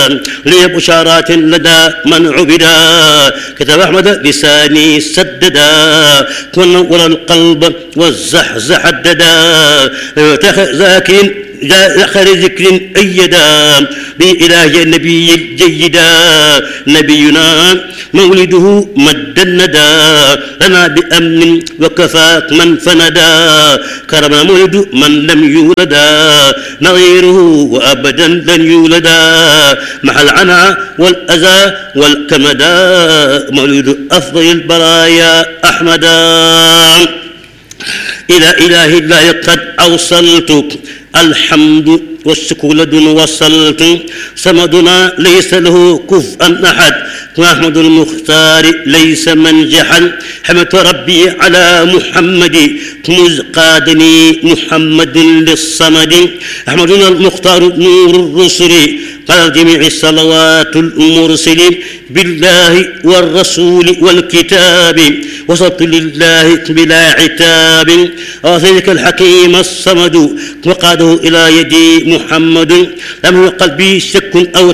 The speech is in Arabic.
لي بشارات لدى من عبدا كتب أحمد لساني سددا ونور القلب والزحزح الددا ذاكر آخر ذكر أيدا بإله النبي الجيدا نبينا مولده مد الندى لنا بأمن وكفاك من فندا كرم مولد من لم يولدا نظيره وأبدا لن يولدا مع العنا والأذى والكمدا مولد أفضل البرايا أحمدا إلى إله الله قد أوصلتك الحمد والشكر لدن وصلت صمدنا ليس له كفءا أحد وأحمد المختار ليس من جحد حمدت ربي على محمد مذ قادني محمد للصمد أحمدنا المختار نور الرسل قال جميع الصلوات المرسل بالله والرسول والكتاب وصلت لله بلا عتاب وذلك الحكيم الصمد وقاده إلى يدي محمد لم قلبي شك أو